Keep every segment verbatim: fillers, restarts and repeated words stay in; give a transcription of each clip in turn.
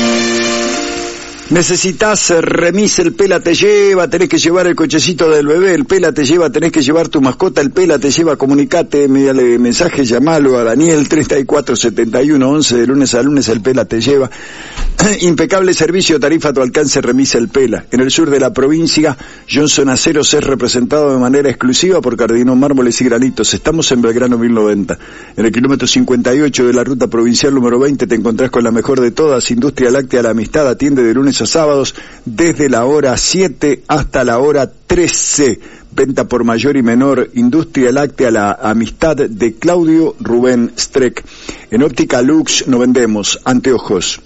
Necesitas remis, el Pela te lleva, tenés que llevar el cochecito del bebé, el Pela te lleva, tenés que llevar tu mascota, el Pela te lleva, comunicate, envíale mensaje, llamalo a Daniel treinta y cuatro setenta y uno once, de lunes a lunes el Pela te lleva. Impecable servicio, tarifa a tu alcance, remis el Pela. En el sur de la provincia, Johnson Aceros es representado de manera exclusiva por Cardinó Mármoles y Granitos. Estamos en Belgrano mil noventa. En el kilómetro cincuenta y ocho de la ruta provincial número veinte te encontrás con la mejor de todas, Industria Láctea La Amistad, atiende de lunes a sábados desde la hora siete hasta la hora trece. Venta por mayor y menor, Industria Láctea La Amistad de Claudio Rubén Streck. En Óptica Lux no vendemos anteojos.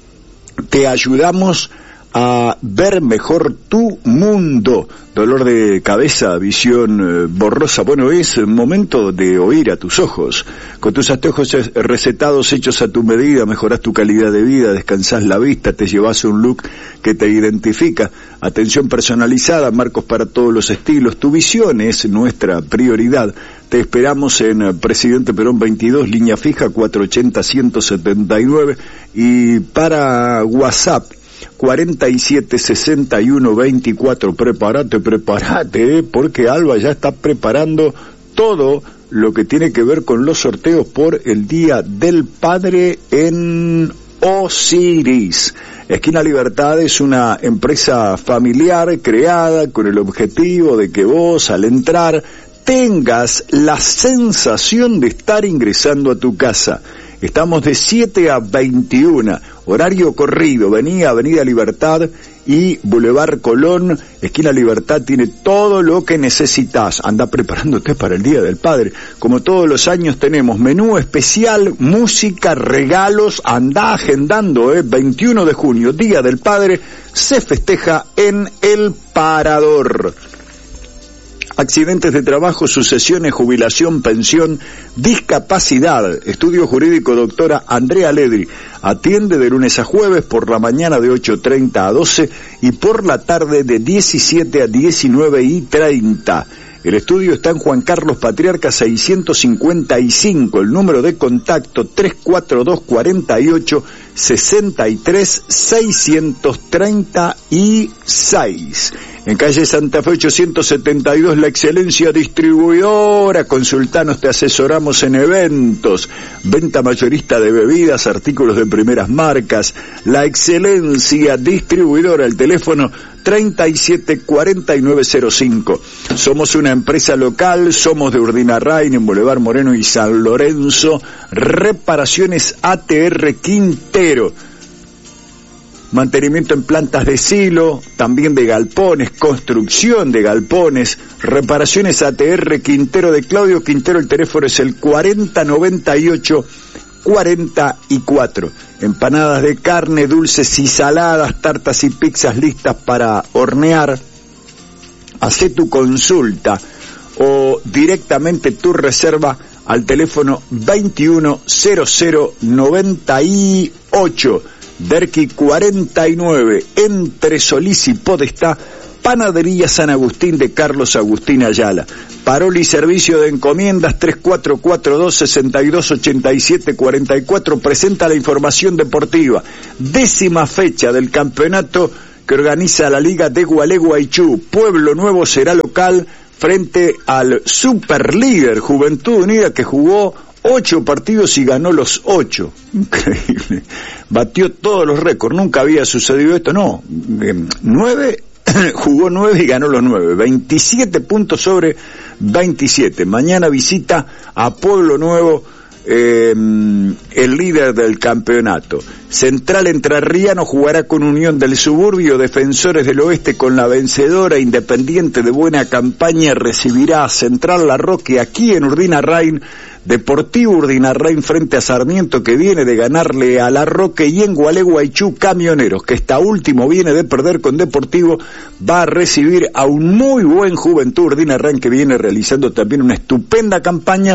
Te ayudamos a ver mejor tu mundo. Dolor de cabeza, visión eh, borrosa. Bueno, es momento de oír a tus ojos. Con tus anteojos recetados, hechos a tu medida, mejorás tu calidad de vida, descansás la vista, te llevas un look que te identifica. Atención personalizada, marcos para todos los estilos. Tu visión es nuestra prioridad. Te esperamos en Presidente Perón veintidós, línea fija cuatrocientos ochenta, ciento setenta y nueve, y para WhatsApp cuarenta y siete sesenta y uno veinticuatro. Prepárate, prepárate, ¿eh? Porque Alba ya está preparando todo lo que tiene que ver con los sorteos por el Día del Padre en Osiris. Esquina Libertad es una empresa familiar creada con el objetivo de que vos, al entrar, tengas la sensación de estar ingresando a tu casa. Estamos de siete a veintiuna, horario corrido. Vení a Avenida Libertad y Boulevard Colón, esquina Libertad, tiene todo lo que necesitas. Anda preparándote para el Día del Padre. Como todos los años tenemos menú especial, música, regalos. Anda agendando, eh, veintiuno de junio, Día del Padre, se festeja en El Parador. Accidentes de trabajo, sucesiones, jubilación, pensión, discapacidad. Estudio jurídico, doctora Andrea Ledri. Atiende de lunes a jueves por la mañana de ocho treinta a doce y por la tarde de diecisiete a diecinueve y treinta. El estudio está en Juan Carlos Patriarca seiscientos cincuenta y cinco. El número de contacto tres cuatro dos cuarenta y ocho sesenta y tres seiscientos treinta y seis. En calle Santa Fe ochocientos setenta y dos, La Excelencia Distribuidora. Consultanos, te asesoramos en eventos, venta mayorista de bebidas, artículos de primeras marcas. La Excelencia Distribuidora, el teléfono treinta y siete cuarenta y nueve cero cinco. Somos una empresa local, somos de Urdinarrain, en Boulevard Moreno y San Lorenzo. Reparaciones A T R Quintero. Mantenimiento en plantas de silo, también de galpones, construcción de galpones. Reparaciones A T R Quintero, de Claudio Quintero, el teléfono es el cuarenta noventa y ocho cuarenta y cuatro. Empanadas de carne, dulces y saladas, tartas y pizzas listas para hornear. Hacé tu consulta o directamente tu reserva al teléfono veintiuno cero cero noventa y ocho. Derqui cuarenta y nueve, entre Solís y Podestá. Panadería San Agustín de Carlos Agustín Ayala. Paroli servicio de encomiendas tres cuatro cuatro dos, seis dos ocho siete cuatro cuatro. Presenta la información deportiva. Décima fecha del campeonato que organiza la Liga de Gualeguaychú. Pueblo Nuevo será local frente al superlíder Juventud Unida, que jugó ocho partidos y ganó los ocho. Increíble. Batió todos los récords. Nunca había sucedido esto. No. Eh, nueve, jugó nueve y ganó los nueve. veintisiete puntos sobre veintisiete. Mañana visita a Pueblo Nuevo, eh, el líder del campeonato. Central Entrerriano jugará con Unión del Suburbio. Defensores del Oeste, con la vencedora Independiente de buena campaña, recibirá a Central La Roque aquí en Urdinarrain. Deportivo Urdinarrain frente a Sarmiento, que viene de ganarle a La Roque, y en Gualeguaychú Camioneros, que esta último viene de perder con Deportivo, va a recibir a un muy buen Juventud Urdinarrain, que viene realizando también una estupenda campaña,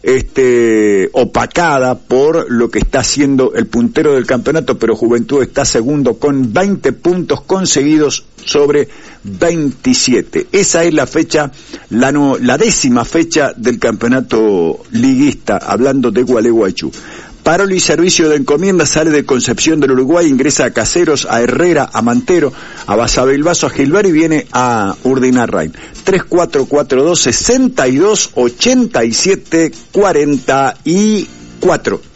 este opacada por lo que está haciendo el puntero del campeonato, pero Juventud está segundo con veinte puntos conseguidos sobre veintisiete. Esa es la fecha, la, no, la décima fecha del campeonato liguista, hablando de Gualeguaychú. Parol y servicio de encomienda, sale de Concepción del Uruguay, ingresa a Caseros, a Herrera, a Mantero, a Basavilbaso, a Gilbar y viene a Urdinarrain. tres cuatro cuatro dos, sesenta y dos, ochenta y siete, cuarenta y cuatro.